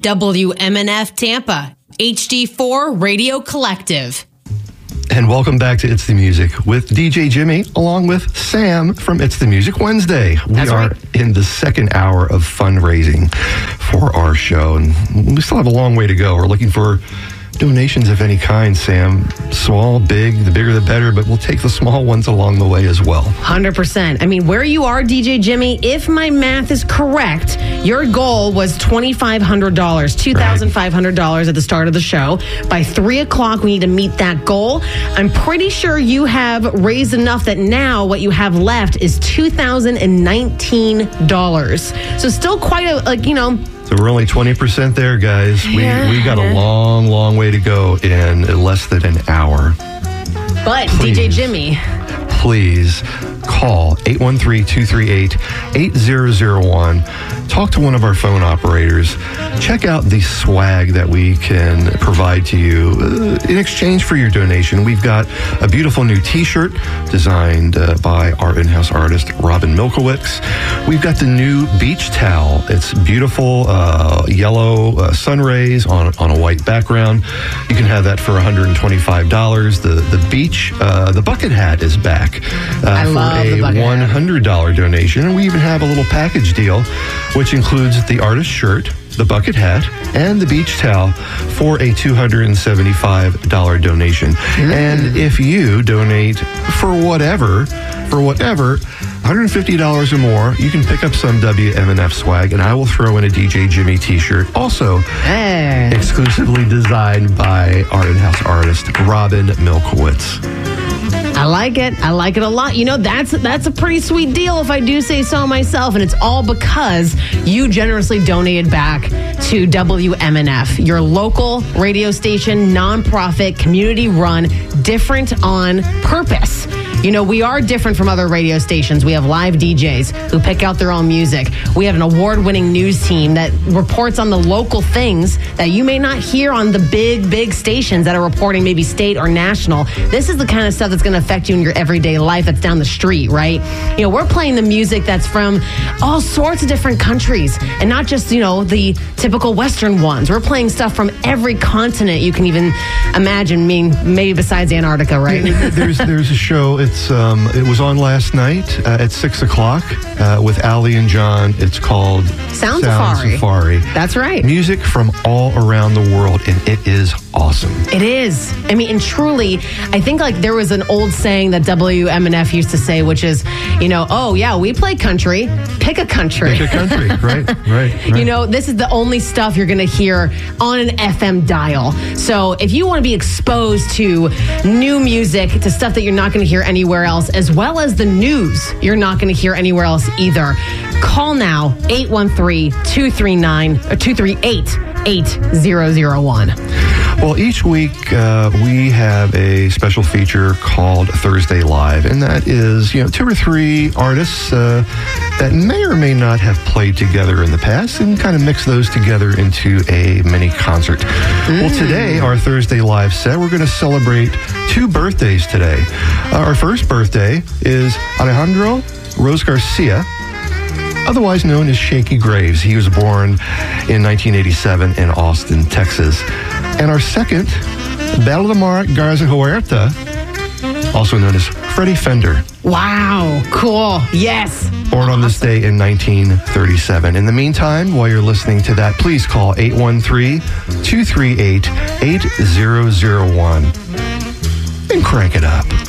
WMNF Tampa, HD4 Radio Collective. And welcome back to It's the Music with DJ Jimmy, along with Sam from It's the Music Wednesday. We are in the second hour of fundraising for our show, and we still have a long way to go. We're looking for donations of any kind, Sam. Small, big, the bigger the better, but we'll take the small ones along the way as well. 100%. I mean, where you are, DJ Jimmy, if my math is correct, your goal was $2,500, $2,500 at the start of the show. By 3 o'clock, we need to meet that goal. I'm pretty sure you have raised enough that now what you have left is $2,019. So still quite a, So we're only 20% there, guys. We got a long way to go in less than an hour. But please, DJ Jimmy, please call 813-238-8001. Talk to one of our phone operators. Check out the swag that we can provide to you in exchange for your donation. We've got a beautiful new t-shirt designed by our in-house artist, Robin Milkowitz. We've got the new beach towel. It's beautiful yellow sun rays on a white background. You can have that for $125. The beach, the bucket hat is back for a $100 donation. And we even have a little package deal, which includes the artist shirt, the bucket hat, and the beach towel for a $275 donation. And if you donate for whatever, $150 or more, you can pick up some WMNF swag, and I will throw in a DJ Jimmy t-shirt, also exclusively designed by our in-house artist, Robin Milkowitz. I like it. I like it a lot. You know, that's a pretty sweet deal if I do say so myself. And it's all because you generously donated back to WMNF, your local radio station, nonprofit, community run, different on purpose. You know, we are different from other radio stations. We have live DJs who pick out their own music. We have an award-winning news team that reports on the local things that you may not hear on the big stations that are reporting maybe state or national. This is the kind of stuff that's going to affect you in your everyday life that's down the street, right? You know, we're playing the music that's from all sorts of different countries and not just, the typical Western ones. We're playing stuff from every continent you can even imagine, maybe besides Antarctica, right? There's a show. It was on last night at 6 o'clock with Ali and John. It's called Sound Safari. That's right. Music from all around the world, and it is awesome. It is. I mean, and truly, I think there was an old saying that WMNF used to say, which is, we play country, pick a country. Pick a country, right. This is the only stuff you're going to hear on an FM dial. So if you want to be exposed to new music, to stuff that you're not going to hear anywhere else, as well as the news you're not going to hear anywhere else either, call now 813-238-8001. Well, each week we have a special feature called Thursday Live, and that is, 2 or 3 artists that may or may not have played together in the past and kind of mix those together into a mini concert. Well, today, our Thursday Live set, we're going to celebrate 2 birthdays today. Our first birthday is Alejandro Rose Garcia, otherwise known as Shaky Graves. He was born in 1987 in Austin, Texas. And our second, Valdemar Garza Huerta, also known as Freddie Fender. Wow, cool. Yes. Born on this day in 1937. In the meantime, while you're listening to that, please call 813-238-8001 and crank it up.